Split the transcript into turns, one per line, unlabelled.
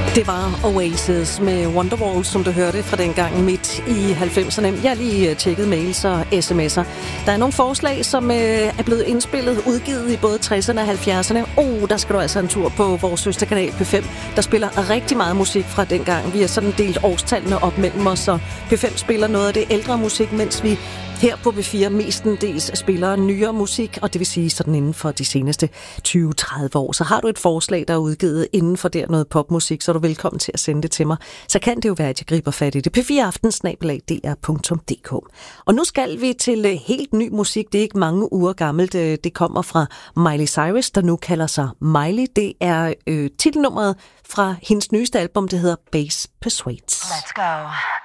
Det var Oasis med Wonderwall, som du hørte fra dengang midt i 90'erne. Jeg har lige tjekket mails og sms'er. Der er nogle forslag, som er blevet indspillet, udgivet i både 60'erne og 70'erne. Der skal du altså en tur på vores søsterkanal P5. Der spiller rigtig meget musik fra dengang. Vi har sådan delt årstallene op mellem os, og P5 spiller noget af det ældre musik, mens vi her på P4 mestendels spiller nyere musik, og det vil sige sådan inden for de seneste 20-30 år. Så har du et forslag, der er udgivet inden for der noget popmusik, så er du velkommen til at sende det til mig. Så kan det jo være, at jeg griber fat i det. p4aften@dr.dk. Og nu skal vi til helt ny musik. Det er ikke mange uger gammelt. Det kommer fra Miley Cyrus, der nu kalder sig Miley. Det er titelnummeret fra hendes nyeste album, det hedder Bass Persuades.
Let's go.